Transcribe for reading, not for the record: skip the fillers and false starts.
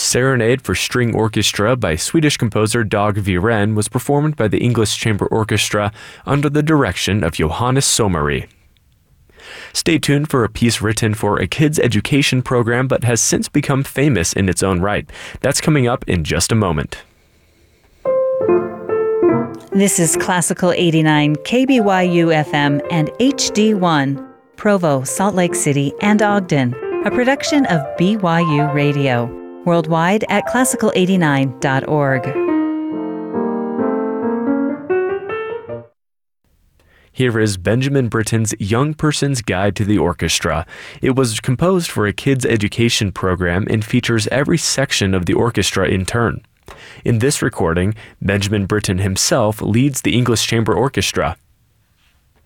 Serenade for String Orchestra by Swedish composer Dag Viren was performed by the English Chamber Orchestra under the direction of Johannes Someri. Stay tuned for a piece written for a kids' education program but has since become famous in its own right. That's coming up in just a moment. This is Classical 89 KBYU FM and HD1, Provo, Salt Lake City, and Ogden, a production of BYU Radio. Worldwide at classical89.org. Here is Benjamin Britten's Young Person's Guide to the Orchestra. It was composed for a kids' education program and features every section of the orchestra in turn. In this recording, Benjamin Britten himself leads the English Chamber Orchestra.